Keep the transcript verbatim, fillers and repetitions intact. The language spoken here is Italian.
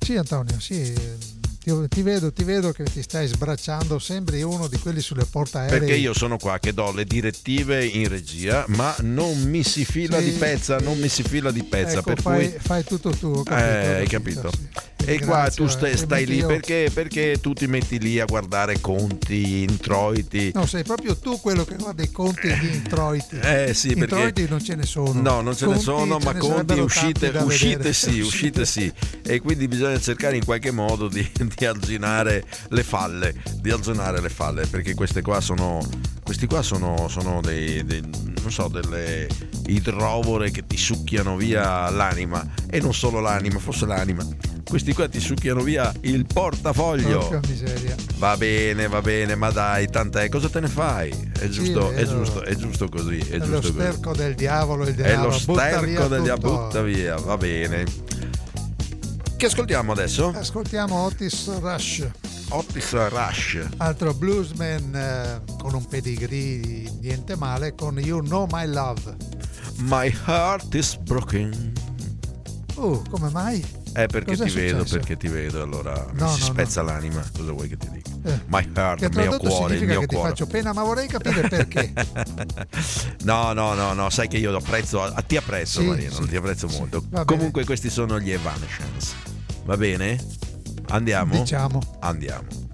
Sì, Antonio, sì, ti, ti vedo, ti vedo che ti stai sbracciando, sembri uno di quelli sulle portaerei. Perché io sono qua che do le direttive in regia, ma non mi si fila Sì, di pezza, non mi si fila di pezza, ecco, per fai, cui fai tutto tu, ho capito, eh, hai ho capito. sì. E qua Grazie, tu stai, stai lì io... perché, perché tu ti metti lì a guardare conti, introiti. No, sei proprio tu quello che guarda i conti di introiti. Eh sì, perché introiti non ce ne sono. No, non ce conti, ne sono, ce ma ne conti, uscite, uscite sì, uscite. uscite sì. E quindi bisogna cercare in qualche modo di, di arginare le falle, di arginare le falle, perché queste qua sono, questi qua sono, sono dei, dei, non so, delle idrovore che ti succhiano via l'anima, e non solo l'anima, forse l'anima. Questi qua ti succhiano via il portafoglio. Porca miseria. Va bene, va bene, ma dai, tant'è, cosa te ne fai? È giusto, Sì, è giusto, è giusto così. È, è giusto lo così. sterco del diavolo, il È denaro. lo sterco del diavolo, tutto. butta via, va bene. Che ascoltiamo adesso? Ascoltiamo Otis Rush. Otis Rush. Altro bluesman eh, con un pedigree niente male, con You Know My Love. My heart is broken. Oh, come mai? Eh, perché Cos'è ti vedo, successo? perché ti vedo, allora No, mi si no, spezza no. l'anima. Cosa vuoi che ti dica? Eh, My heart, che il mio tradotto cuore, il significa mio che cuore. ti faccio pena, ma vorrei capire perché. No, no, no, no, sai che io apprezzo, ti apprezzo, Sì, Marino, sì, ti apprezzo sì, molto. va bene. Comunque questi sono gli Evanescence. Va bene? Andiamo? Diciamo. Andiamo.